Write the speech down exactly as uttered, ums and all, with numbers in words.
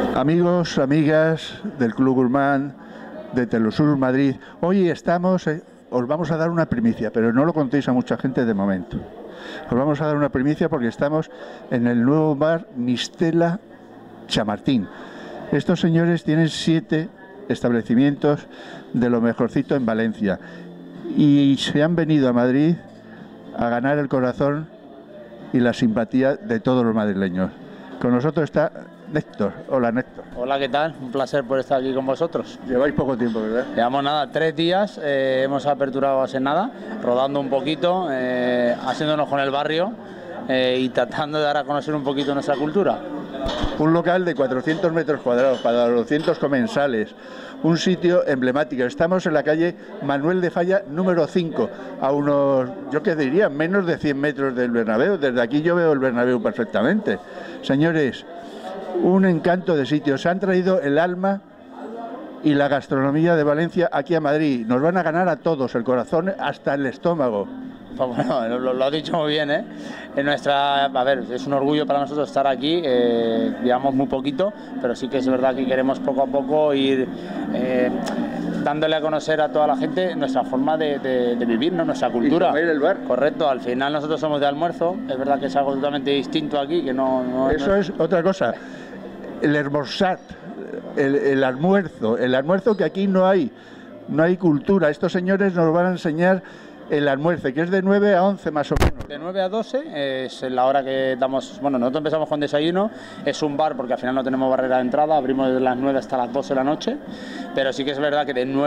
Amigos, amigas del Club Gurmán de Telosur Madrid, hoy estamos, eh, os vamos a dar una primicia, pero no lo contéis a mucha gente de momento. Os vamos a dar una primicia porque estamos en el nuevo bar Mistela Chamartín. Estos señores tienen siete establecimientos de lo mejorcito en Valencia y se han venido a Madrid a ganar el corazón y la simpatía de todos los madrileños. Con nosotros está Néctor. Hola, Néctor. Hola, ¿qué tal? Un placer por estar aquí con vosotros. Lleváis poco tiempo, ¿verdad? Llevamos nada, tres días, eh, hemos aperturado hace nada, rodando un poquito, eh, haciéndonos con el barrio eh, y tratando de dar a conocer un poquito nuestra cultura. Un local de cuatrocientos metros cuadrados para doscientos comensales, un sitio emblemático. Estamos en la calle Manuel de Falla número cinco, a unos, yo qué diría, menos de cien metros del Bernabéu. Desde aquí yo veo el Bernabéu perfectamente. Señores, un encanto de sitio. Se han traído el alma y la gastronomía de Valencia aquí a Madrid. Nos van a ganar a todos el corazón hasta el estómago. Pues bueno, lo, lo has dicho muy bien, ¿eh? En nuestra, a ver, es un orgullo para nosotros estar aquí, eh, llevamos muy poquito, pero sí que es verdad que queremos poco a poco ir eh, dándole a conocer a toda la gente nuestra forma de, de, de vivir, ¿no? Nuestra cultura. ¿Y el bar? Correcto, al final nosotros somos de almuerzo, es verdad que es algo totalmente distinto aquí, que no... no Eso no es otra cosa, el hermorsat, el, el almuerzo, el almuerzo que aquí no hay, no hay cultura. Estos señores nos van a enseñar el almuerzo, que es de nueve a once más o menos. De nueve a doce es la hora que damos, bueno, nosotros empezamos con desayuno, es un bar porque al final no tenemos barrera de entrada, abrimos desde las nueve hasta las doce de la noche, pero sí que es verdad que de nueve